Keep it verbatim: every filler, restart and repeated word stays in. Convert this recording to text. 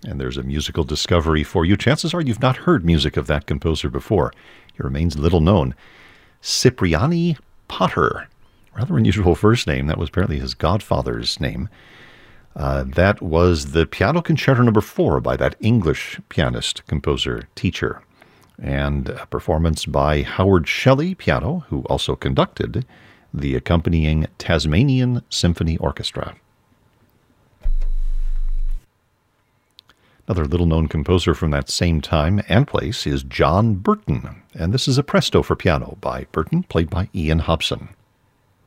And there's a musical discovery for you. Chances are you've not heard music of that composer before. He remains little known. Cipriani Potter. Rather unusual first name. That was apparently his godfather's name. Uh, that was the Piano Concerto Number Four by that English pianist, composer, teacher. And a performance by Howard Shelley, piano, who also conducted the accompanying Tasmanian Symphony Orchestra. Another little-known composer from that same time and place is John Burton, and this is a presto for piano by Burton, played by Ian Hobson.